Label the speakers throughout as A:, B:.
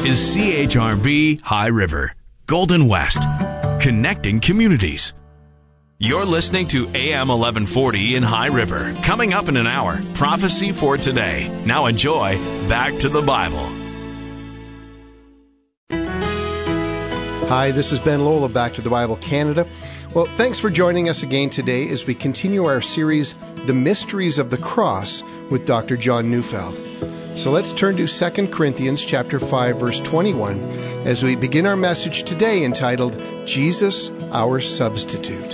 A: is CHRB High River, Golden West, connecting communities. You're listening to AM 1140 in High River. Coming up in an hour, Prophecy for Today. Now enjoy Back to the Bible.
B: Hi, this is Ben Lola, Back to the Bible Canada. Well, thanks for joining us again today as we continue our series, The Mysteries of the Cross, with Dr. John Neufeld. So let's turn to 2 Corinthians chapter 5, verse 21, as we begin our message today entitled, Jesus, Our Substitute.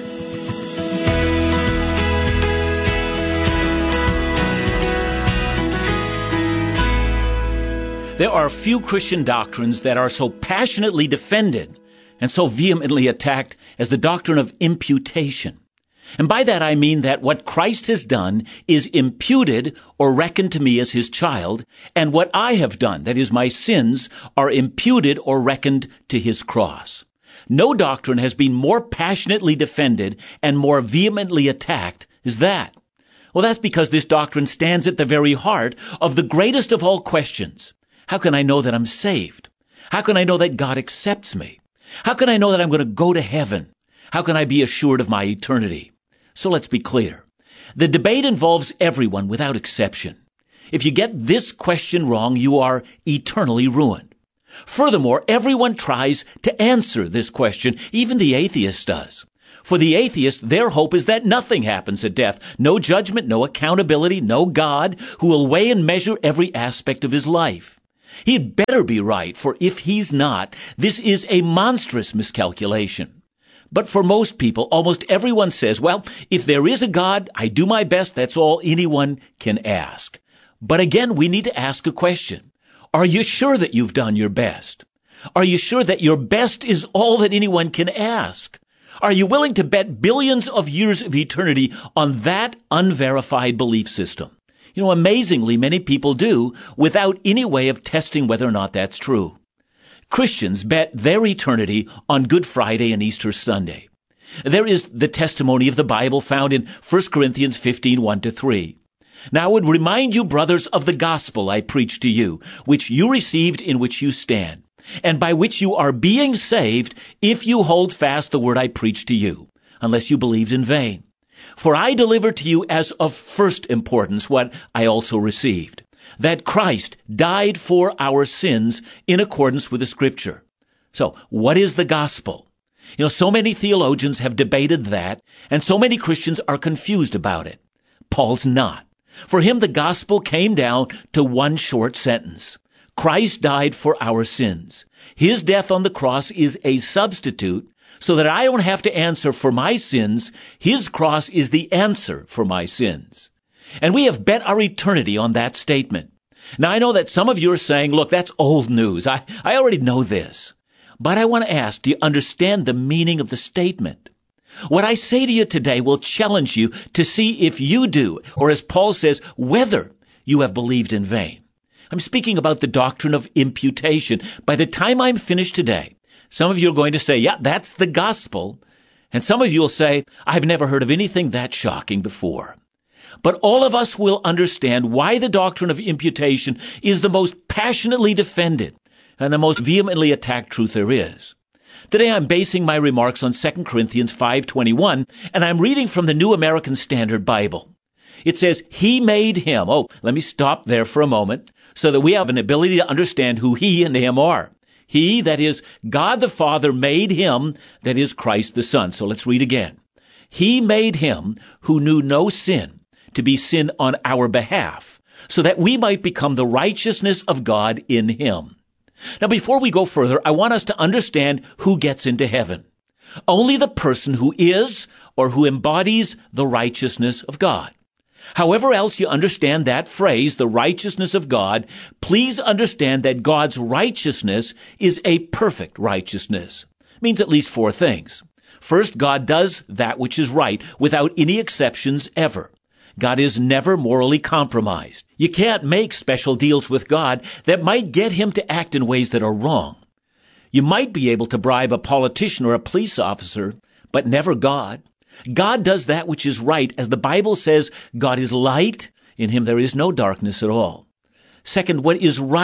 C: There are few Christian doctrines that are so passionately defended and so vehemently attacked as the doctrine of imputation. And by that I mean that what Christ has done is imputed or reckoned to me as his child, and what I have done, that is my sins, are imputed or reckoned to his cross. No doctrine has been more passionately defended and more vehemently attacked as that. Well, that's because this doctrine stands at the very heart of the greatest of all questions. How can I know that I'm saved? How can I know that God accepts me? How can I know that I'm going to go to heaven? How can I be assured of my eternity? So let's be clear. The debate involves everyone without exception. If you get this question wrong, you are eternally ruined. Furthermore, everyone tries to answer this question. Even the atheist does. For the atheist, their hope is that nothing happens at death. No judgment, no accountability, no God who will weigh and measure every aspect of his life. He'd better be right, for if he's not, this is a monstrous miscalculation. But for most people, almost everyone says, well, if there is a God, I do my best, that's all anyone can ask. But again, we need to ask a question. Are you sure that you've done your best? Are you sure that your best is all that anyone can ask? Are you willing to bet billions of years of eternity on that unverified belief system? You know, amazingly, many people do without any way of testing whether or not that's true. Christians bet their eternity on Good Friday and Easter Sunday. There is the testimony of the Bible found in 1 Corinthians 15, 1-3. Now I would remind you, brothers, of the gospel I preached to you, which you received, in which you stand, and by which you are being saved, if you hold fast the word I preached to you, unless you believed in vain. For I delivered to you as of first importance what I also received, that Christ died for our sins in accordance with the Scripture. So, what is the gospel? You know, so many theologians have debated that, and so many Christians are confused about it. Paul's not. For him, the gospel came down to one short sentence. Christ died for our sins. His death on the cross is a substitute so that I don't have to answer for my sins. His cross is the answer for my sins. And we have bet our eternity on that statement. Now, I know that some of you are saying, look, that's old news. I already know this. But I want to ask, do you understand the meaning of the statement? What I say to you today will challenge you to see if you do, or as Paul says, whether you have believed in vain. I'm speaking about the doctrine of imputation. By the time I'm finished today, some of you are going to say, yeah, that's the gospel. And some of you will say, I've never heard of anything that shocking before. But all of us will understand why the doctrine of imputation is the most passionately defended and the most vehemently attacked truth there is. Today I'm basing my remarks on 2 Corinthians 5:21, and I'm reading from the New American Standard Bible. It says, He made him. Oh, let me stop there for a moment so that we have an ability to understand who he and him are. He, that is, God the Father, made him, that is, Christ the Son. So let's read again. He made him who knew no sin to be sin on our behalf, so that we might become the righteousness of God in him. Now, before we go further, I want us to understand who gets into heaven. Only the person who is or who embodies the righteousness of God. However else you understand that phrase, the righteousness of God, please understand that God's righteousness is a perfect righteousness. It means at least four things. First, God does that which is right without any exceptions ever. God is never morally compromised. You can't make special deals with God that might get him to act in ways that are wrong. You might be able to bribe a politician or a police officer, but never God. God does that which is right. As the Bible says, God is light. In him there is no darkness at all. Second, what is right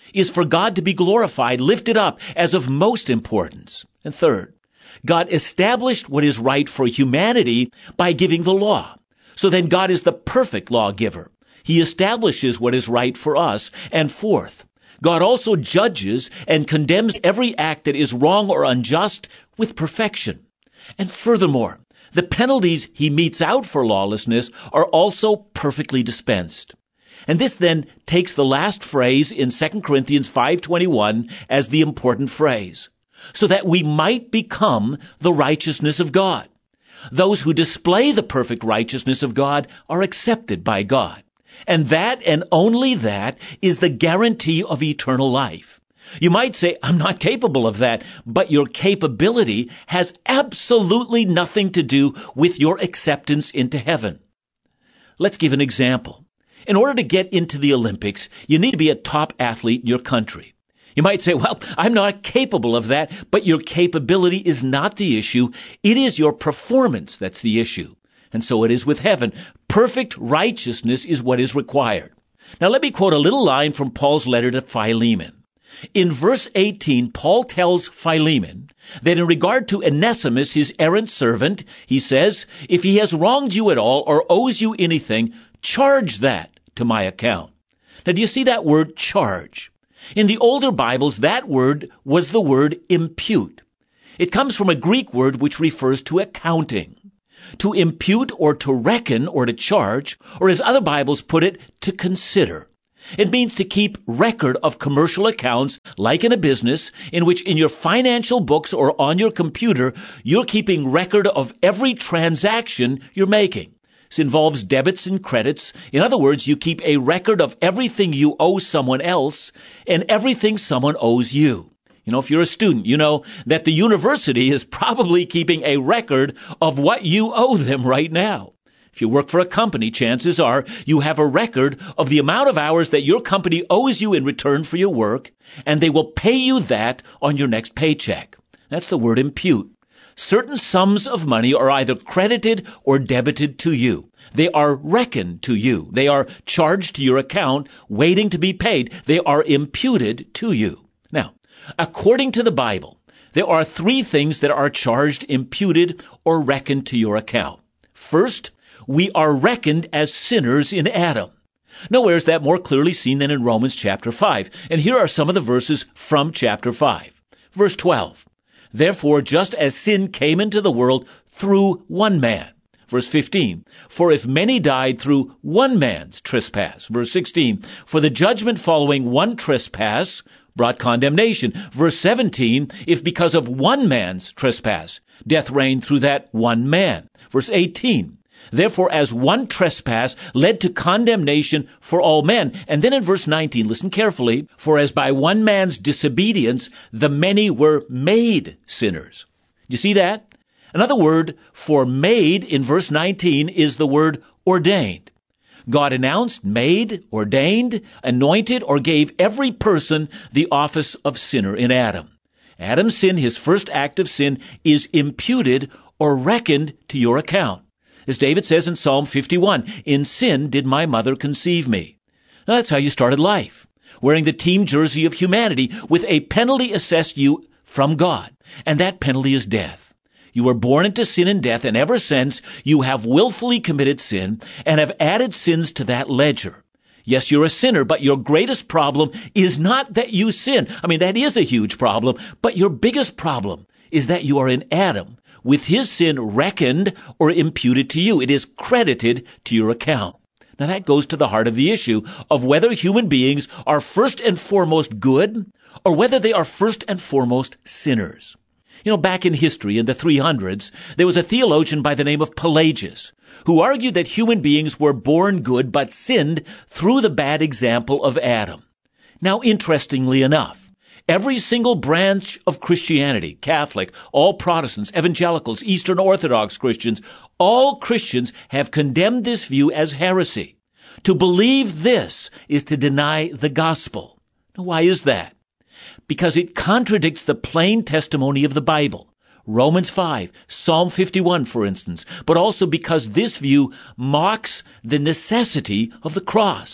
C: is for God to be glorified, lifted up as of most importance. And third, God established what is right for humanity by giving the law. So then God is the perfect lawgiver. He establishes what is right for us. And fourth, God also judges and condemns every act that is wrong or unjust with perfection. And furthermore, the penalties he metes out for lawlessness are also perfectly dispensed. And this then takes the last phrase in 2 Corinthians 5:21 as the important phrase, so that we might become the righteousness of God. Those who display the perfect righteousness of God are accepted by God. And that, and only that, is the guarantee of eternal life. You might say, I'm not capable of that, but your capability has absolutely nothing to do with your acceptance into heaven. Let's give an example. In order to get into the Olympics, you need to be a top athlete in your country. You might say, well, I'm not capable of that, but your capability is not the issue. It is your performance that's the issue. And so it is with heaven. Perfect righteousness is what is required. Now let me quote a little line from Paul's letter to Philemon. In verse 18, Paul tells Philemon that in regard to Onesimus, his errant servant, he says, if he has wronged you at all or owes you anything, charge that to my account. Now, do you see that word charge? In the older Bibles, that word was the word impute. It comes from a Greek word which refers to accounting. To impute or to reckon or to charge, or as other Bibles put it, to consider. It means to keep record of commercial accounts, like in a business, in which in your financial books or on your computer, you're keeping record of every transaction you're making. This involves debits and credits. In other words, you keep a record of everything you owe someone else and everything someone owes you. You know, if you're a student, you know that the university is probably keeping a record of what you owe them right now. If you work for a company, chances are you have a record of the amount of hours that your company owes you in return for your work, and they will pay you that on your next paycheck. That's the word impute. Certain sums of money are either credited or debited to you. They are reckoned to you. They are charged to your account, waiting to be paid. They are imputed to you. Now, according to the Bible, there are three things that are charged, imputed, or reckoned to your account. First, we are reckoned as sinners in Adam. Nowhere is that more clearly seen than in Romans chapter 5. And here are some of the verses from chapter 5. Verse 12. Therefore, just as sin came into the world through one man. Verse 15. For if many died through one man's trespass. Verse 16. For the judgment following one trespass brought condemnation. Verse 17. If because of one man's trespass, death reigned through that one man. Verse 18. Therefore, as one trespass led to condemnation for all men. And then in verse 19, listen carefully, for as by one man's disobedience, the many were made sinners. You see that? Another word for made in verse 19 is the word ordained. God announced, made, ordained, anointed, or gave every person the office of sinner in Adam. Adam's sin, his first act of sin, is imputed or reckoned to your account. As David says in Psalm 51, in sin did my mother conceive me. Now that's how you started life, wearing the team jersey of humanity with a penalty assessed you from God, and that penalty is death. You were born into sin and death, and ever since you have willfully committed sin and have added sins to that ledger. Yes, you're a sinner, but your greatest problem is not that you sin. I mean, that is a huge problem, but your biggest problem is that you are in Adam, with his sin reckoned or imputed to you. It is credited to your account. Now that goes to the heart of the issue of whether human beings are first and foremost good or whether they are first and foremost sinners. You know, back in history in the 300s, there was a theologian by the name of Pelagius who argued that human beings were born good but sinned through the bad example of Adam. Now, interestingly enough, every single branch of Christianity, Catholic, all Protestants, evangelicals, Eastern Orthodox Christians, all Christians have condemned this view as heresy. To believe this is to deny the gospel. Now, why is that? Because it contradicts the plain testimony of the Bible. Romans 5, Psalm 51, for instance, but also because this view mocks the necessity of the cross.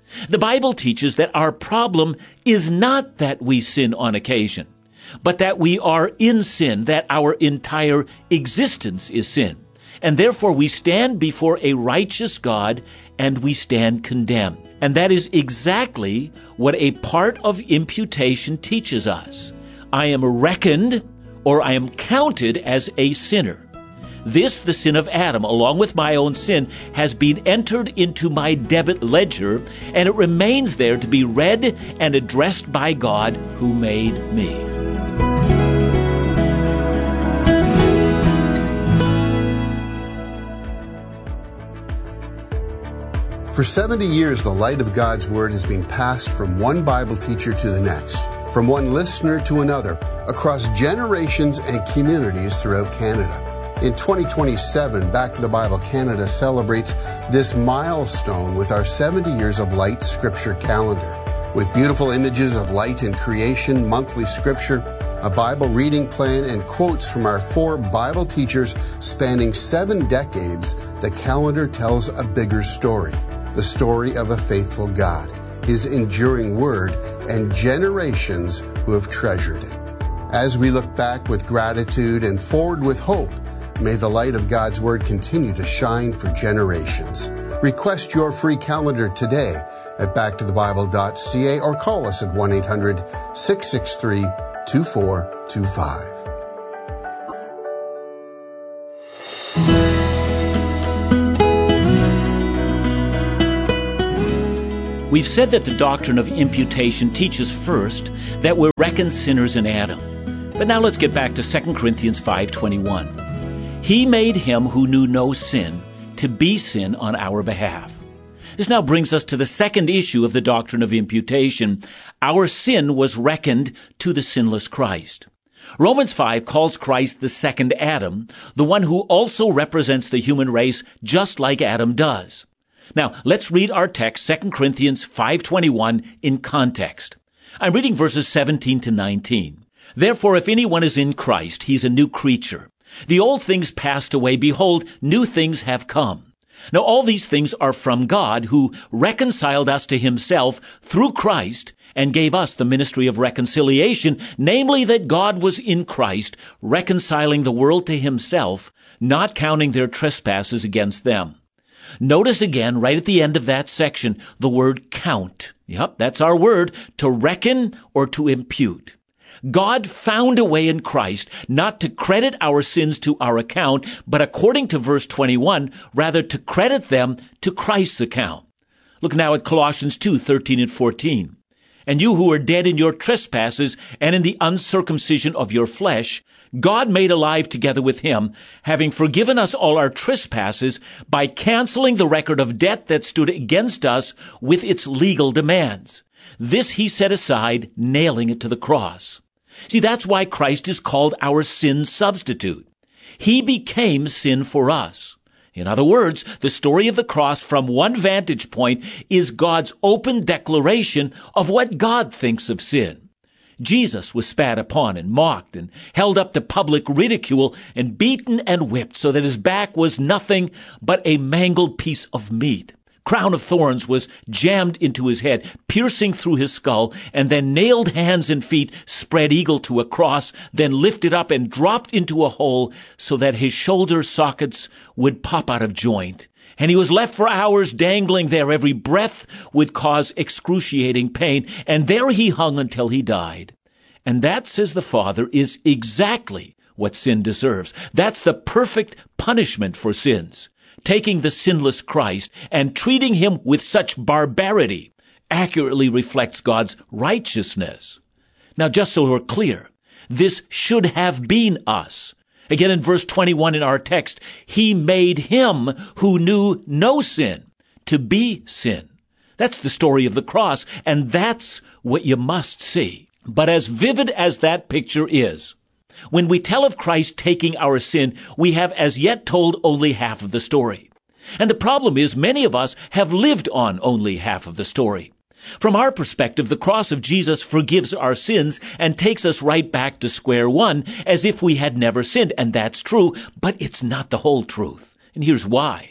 C: The Bible teaches that our problem is not that we sin on occasion, but that we are in sin, that our entire existence is sin. And therefore we stand before a righteous God and we stand condemned. And that is exactly what a part of imputation teaches us. I am reckoned, or I am counted as a sinner. This, the sin of Adam, along with my own sin, has been entered into my debit ledger, and it remains there to be read and addressed by God who made me.
D: For 70 years, the light of God's Word has been passed from one Bible teacher to the next, from one listener to another, across generations and communities throughout Canada. In 2027, Back to the Bible Canada celebrates this milestone with our 70 Years of Light Scripture calendar, with beautiful images of light and creation, monthly scripture, a Bible reading plan, and quotes from our 4 Bible teachers spanning 7 decades. The calendar tells a bigger story, the story of a faithful God, His enduring Word, and generations who have treasured it. As we look back with gratitude and forward with hope, may the light of God's Word continue to shine for generations. Request your free calendar today at backtothebible.ca or call us at 1-800-663-2425.
C: We've said that the doctrine of imputation teaches first that we're reckoned sinners in Adam. But now let's get back to 2 Corinthians 5:21. He made him who knew no sin to be sin on our behalf. This now brings us to the second issue of the doctrine of imputation. Our sin was reckoned to the sinless Christ. Romans 5 calls Christ the second Adam, the one who also represents the human race just like Adam does. Now, let's read our text, 2 Corinthians 5:21, in context. I'm reading verses 17 to 19. Therefore, if anyone is in Christ, he's a new creature. The old things passed away. Behold, new things have come. Now, all these things are from God, who reconciled us to himself through Christ and gave us the ministry of reconciliation, namely that God was in Christ, reconciling the world to himself, not counting their trespasses against them. Notice again, right at the end of that section, the word count. Yep, that's our word, to reckon or to impute. God found a way in Christ not to credit our sins to our account, but according to verse 21, rather to credit them to Christ's account. Look now at Colossians 2:13 and 14. And you who are dead in your trespasses and in the uncircumcision of your flesh, God made alive together with him, having forgiven us all our trespasses by canceling the record of debt that stood against us with its legal demands. This he set aside, nailing it to the cross. See, that's why Christ is called our sin substitute. He became sin for us. In other words, the story of the cross from one vantage point is God's open declaration of what God thinks of sin. Jesus was spat upon and mocked and held up to public ridicule and beaten and whipped so that his back was nothing but a mangled piece of meat. Crown of thorns was jammed into his head, piercing through his skull, and then nailed hands and feet spread eagle to a cross, then lifted up and dropped into a hole so that his shoulder sockets would pop out of joint. And he was left for hours dangling there. Every breath would cause excruciating pain, and there he hung until he died. And that, says the Father, is exactly what sin deserves. That's the perfect punishment for sins. Taking the sinless Christ and treating him with such barbarity accurately reflects God's righteousness. Now, just so we're clear, this should have been us. Again, in verse 21 in our text, he made him who knew no sin to be sin. That's the story of the cross, and that's what you must see. But as vivid as that picture is, when we tell of Christ taking our sin, we have as yet told only half of the story. And the problem is many of us have lived on only half of the story. From our perspective, the cross of Jesus forgives our sins and takes us right back to square one as if we had never sinned. And that's true, but it's not the whole truth. And here's why.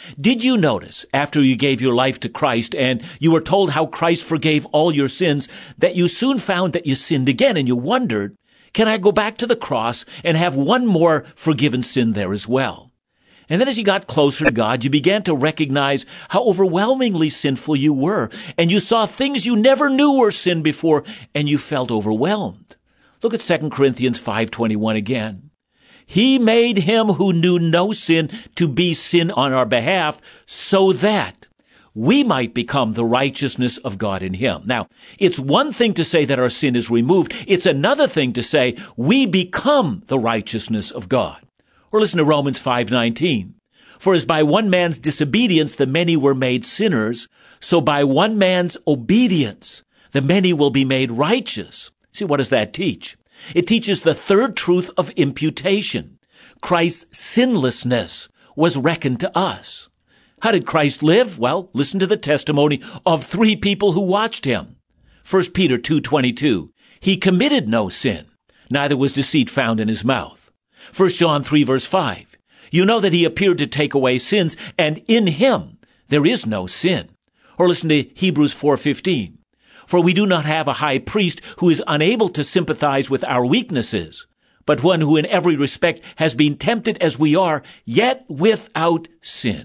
C: Did you notice, after you gave your life to Christ and you were told how Christ forgave all your sins, that you soon found that you sinned again and you wondered, can I go back to the cross and have one more forgiven sin there as well? And then as you got closer to God, you began to recognize how overwhelmingly sinful you were, and you saw things you never knew were sin before, and you felt overwhelmed. Look at 2 Corinthians 5:21 again. He made him who knew no sin to be sin on our behalf, so that we might become the righteousness of God in him. Now, it's one thing to say that our sin is removed. It's another thing to say we become the righteousness of God. Or listen to Romans 5:19. For as by one man's disobedience the many were made sinners, so by one man's obedience the many will be made righteous. See, what does that teach? It teaches the third truth of imputation. Christ's sinlessness was reckoned to us. How did Christ live? Well, listen to the testimony of 3 people who watched him. 1 Peter 2:22. He committed no sin, neither was deceit found in his mouth. 1 John 3 verse 5. You know that he appeared to take away sins, and in him there is no sin. Or listen to Hebrews 4:15. For we do not have a high priest who is unable to sympathize with our weaknesses, but one who in every respect has been tempted as we are, yet without sin.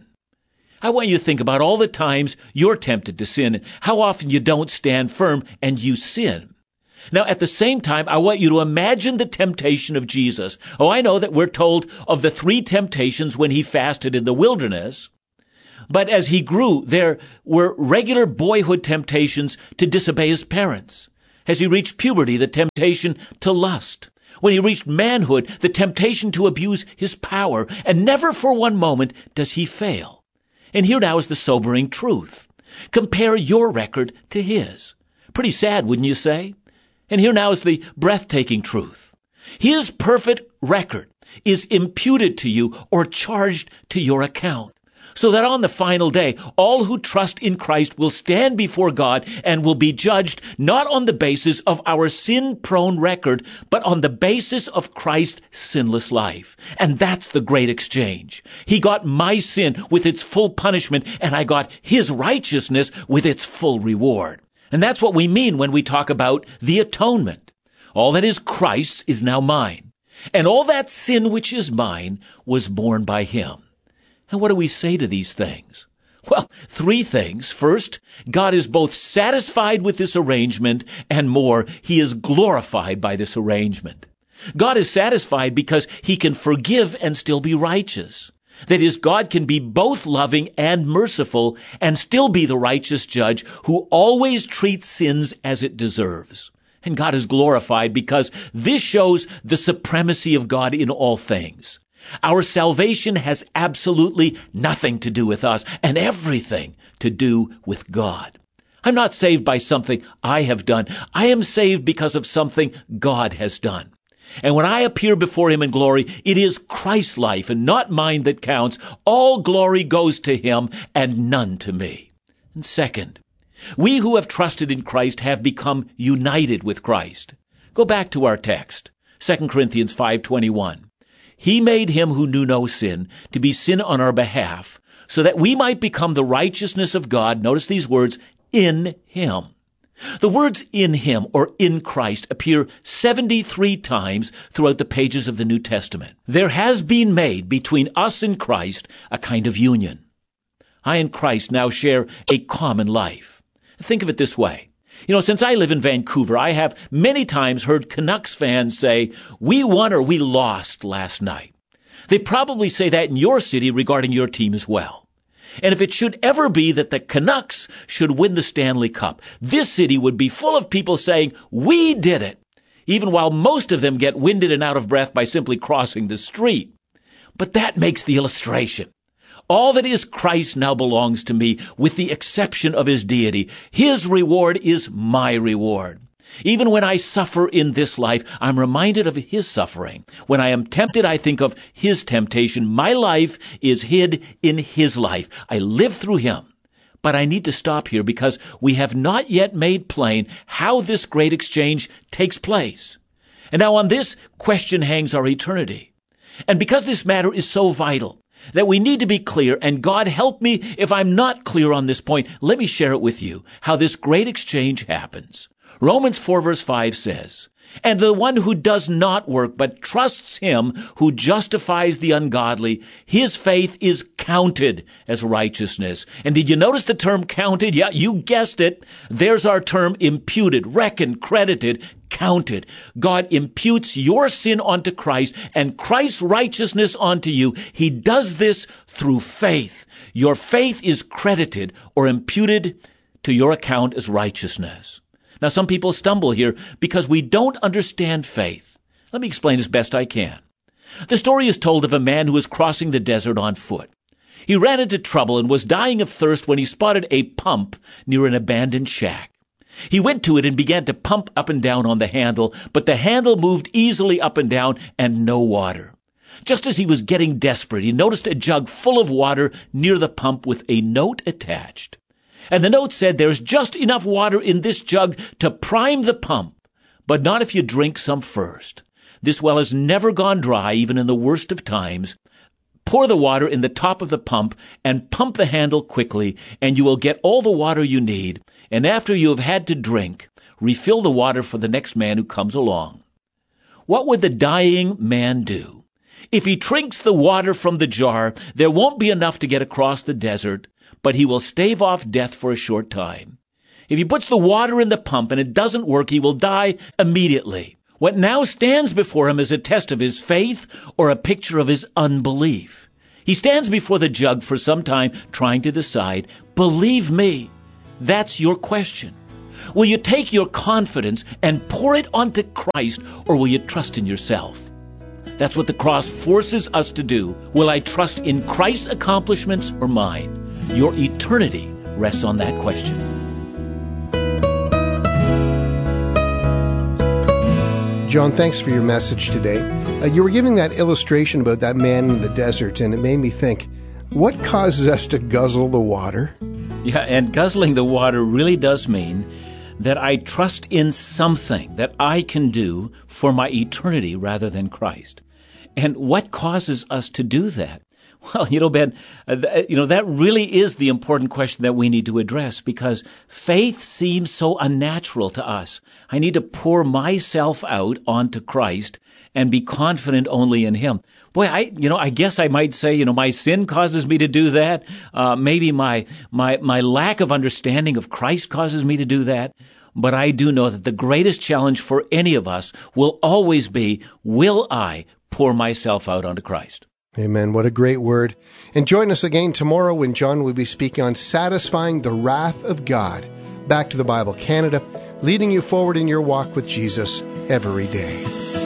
C: I want you to think about all the times you're tempted to sin, and how often you don't stand firm and you sin. Now, at the same time, I want you to imagine the temptation of Jesus. Oh, I know that we're told of the 3 temptations when he fasted in the wilderness. But as he grew, there were regular boyhood temptations to disobey his parents. As he reached puberty, the temptation to lust. When he reached manhood, the temptation to abuse his power. And never for one moment does he fail. And here now is the sobering truth. Compare your record to his. Pretty sad, wouldn't you say? And here now is the breathtaking truth. His perfect record is imputed to you or charged to your account, so that on the final day, all who trust in Christ will stand before God and will be judged not on the basis of our sin-prone record, but on the basis of Christ's sinless life. And that's the great exchange. He got my sin with its full punishment, and I got his righteousness with its full reward. And that's what we mean when we talk about the atonement. All that is Christ's is now mine, and all that sin which is mine was borne by him. And what do we say to these things? Well, 3 things. First, God is both satisfied with this arrangement, and more, he is glorified by this arrangement. God is satisfied because he can forgive and still be righteous. That is, God can be both loving and merciful and still be the righteous judge who always treats sins as it deserves. And God is glorified because this shows the supremacy of God in all things. Our salvation has absolutely nothing to do with us and everything to do with God. I'm not saved by something I have done. I am saved because of something God has done. And when I appear before him in glory, it is Christ's life and not mine that counts. All glory goes to him and none to me. And second, we who have trusted in Christ have become united with Christ. Go back to our text, 2 Corinthians 5:21. He made him who knew no sin to be sin on our behalf, so that we might become the righteousness of God. Notice these words, in him. The words in him or in Christ appear 73 times throughout the pages of the New Testament. There has been made between us and Christ a kind of union. I and Christ now share a common life. Think of it this way. Since I live in Vancouver, I have many times heard Canucks fans say, we won or we lost last night. They probably say that in your city regarding your team as well. And if it should ever be that the Canucks should win the Stanley Cup, this city would be full of people saying, we did it, even while most of them get winded and out of breath by simply crossing the street. But that makes the illustration. All that is Christ now belongs to me, with the exception of his deity. His reward is my reward. Even when I suffer in this life, I'm reminded of his suffering. When I am tempted, I think of his temptation. My life is hid in his life. I live through him. But I need to stop here because we have not yet made plain how this great exchange takes place. And now on this question hangs our eternity. And because this matter is so vital, that we need to be clear, and God help me if I'm not clear on this point. Let me share it with you, how this great exchange happens. Romans 4 verse 5 says, "And the one who does not work, but trusts him who justifies the ungodly, his faith is counted as righteousness." And did you notice the term counted? Yeah, you guessed it. There's our term imputed, reckoned, credited, counted. God imputes your sin onto Christ and Christ's righteousness onto you. He does this through faith. Your faith is credited or imputed to your account as righteousness. Now, some people stumble here because we don't understand faith. Let me explain as best I can. The story is told of a man who was crossing the desert on foot. He ran into trouble and was dying of thirst when he spotted a pump near an abandoned shack. He went to it and began to pump up and down on the handle, but the handle moved easily up and down and no water. Just as he was getting desperate, he noticed a jug full of water near the pump with a note attached. And the note said, "There's just enough water in this jug to prime the pump, but not if you drink some first. This well has never gone dry, even in the worst of times. Pour the water in the top of the pump and pump the handle quickly, and you will get all the water you need. And after you have had to drink, refill the water for the next man who comes along." What would the dying man do? If he drinks the water from the jar, there won't be enough to get across the desert, but he will stave off death for a short time. If he puts the water in the pump and it doesn't work, he will die immediately. What now stands before him is a test of his faith or a picture of his unbelief. He stands before the jug for some time trying to decide, believe me. That's your question. Will you take your confidence and pour it onto Christ, or will you trust in yourself? That's what the cross forces us to do. Will I trust in Christ's accomplishments or mine? Your eternity rests on that question.
B: John, thanks for your message today. You were giving that illustration about that man in the desert, and it made me think, what causes us to guzzle the water?
C: Yeah, and guzzling the water really does mean that I trust in something that I can do for my eternity rather than Christ. And what causes us to do that? Well, Ben, that really is the important question that we need to address, because faith seems so unnatural to us. I need to pour myself out onto Christ and be confident only in Him. Boy, I guess I might say, my sin causes me to do that. Maybe my lack of understanding of Christ causes me to do that. But I do know that the greatest challenge for any of us will always be, will I pour myself out onto Christ?
B: Amen. What a great word. And join us again tomorrow when John will be speaking on satisfying the wrath of God. Back to the Bible Canada, leading you forward in your walk with Jesus every day.